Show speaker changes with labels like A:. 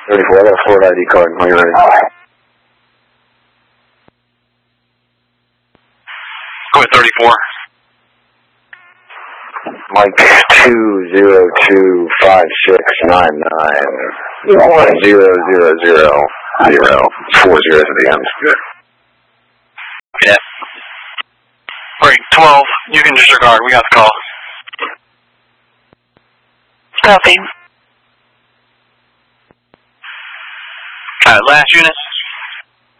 A: 34, I got a Florida ID card. Are you ready?
B: Go ahead, 34.
A: Mike 2025699 4 zeros at the end.
B: Good. Yeah. Break 12. You can disregard. We got the call.
C: Copy.
B: Alright, last units.